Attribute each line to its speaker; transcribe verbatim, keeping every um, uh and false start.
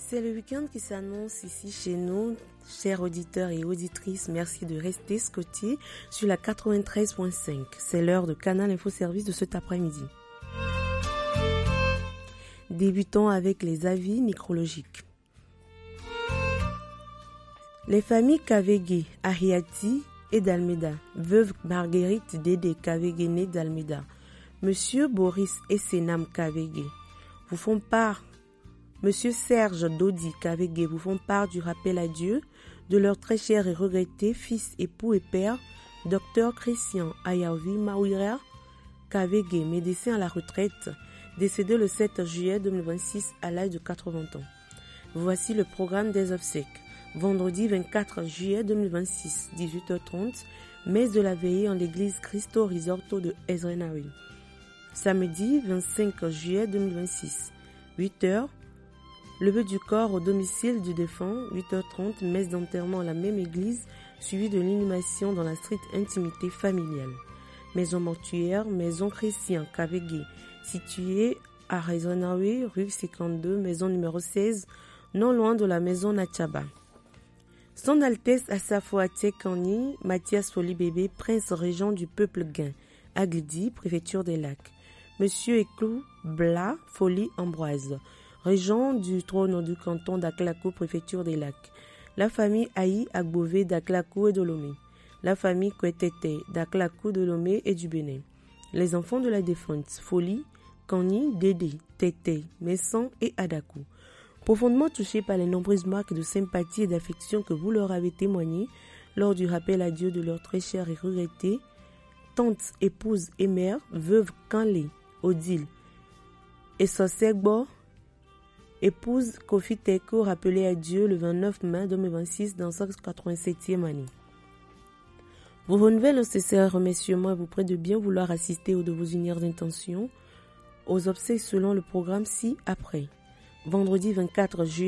Speaker 1: C'est le week-end qui s'annonce ici chez nous. Chers auditeurs et auditrices, merci de rester scotchés sur la quatre-vingt-treize point cinq. C'est l'heure de Canal Info Service de cet après-midi. Débutons avec les avis nécrologiques. Les familles Kavege, Ahiati et d'Almeida, veuve Marguerite Dédé Kavege née d'Almeida, Monsieur Boris Essenam Kavege, vous font part, Monsieur Serge Dodi Kavege vous font part du rappel à Dieu de leur très cher et regretté fils, époux et père, Docteur Christian Ayavi Maouira Kavege, médecin à la retraite, décédé le sept juillet deux mille vingt-six à l'âge de quatre-vingts ans. Voici le programme des obsèques. Vendredi vingt-quatre juillet deux mille vingt-six, dix-huit heures trente, messe de la veillée en l'église Cristo Risorto de Ezrenari. Samedi vingt-cinq juillet deux mille vingt-six, huit heures, levée du corps au domicile du défunt, huit heures trente, messe d'enterrement à la même église, suivie de l'inhumation dans la stricte intimité familiale. Maison mortuaire, maison Christian Kavege, située à Ezrenari, rue cinquante-deux, maison numéro seize, non loin de la maison Nachaba. Son Altesse Asafo Atekani, Mathias Foli Bébé, prince régent du peuple Gain, Aglidi, préfecture des Lacs. Monsieur Eklou Bla Foli Ambroise, régent du trône du canton d'Aklakou, préfecture des Lacs. La famille Aïe Agbové d'Aklakou et de Lomé. La famille Kouetete d'Aklakou, de Lomé et du Bénin. Les enfants de la défunte Foli, Kani, Dédé, Tété, Messan et Adakou. Profondément touchés par les nombreuses marques de sympathie et d'affection que vous leur avez témoignées lors du rappel à Dieu de leur très chère et regrettée tante, épouse et mère, veuve Kanlé, Odile, et Sosegbo, épouse Kofi Teko, rappelée à Dieu le vingt-neuf mai deux mille vingt-six dans sa quatre-vingt-septième année. Vous renouvelle le nécessaire remerciement et vous prie de bien vouloir assister aux de vos unières intentions aux obsèques selon le programme ci-après. Vendredi vingt-quatre juillet